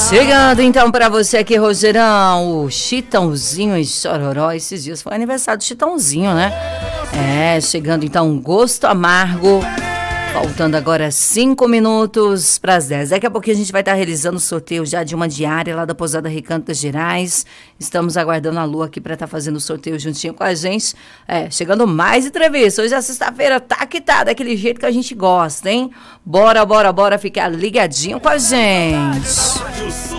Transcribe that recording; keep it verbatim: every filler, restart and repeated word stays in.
Chegando então para você aqui, Rogerão, o Chitãozinho e Chororó. Esses dias foi aniversário do Chitãozinho, né? É, chegando então Gosto Amargo. Faltando agora cinco minutos para as dez. Daqui a pouquinho a gente vai estar realizando o sorteio já de uma diária lá da Pousada Recanto das Gerais. Estamos aguardando a Lu aqui para estar fazendo o sorteio juntinho com a gente. É, chegando mais entrevista. Hoje é sexta-feira, tá que tá, daquele jeito que a gente gosta, hein? Bora, bora, bora ficar ligadinho com a gente.